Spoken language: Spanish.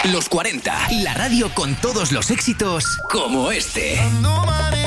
Los 40, la radio con todos los éxitos como este. Nobody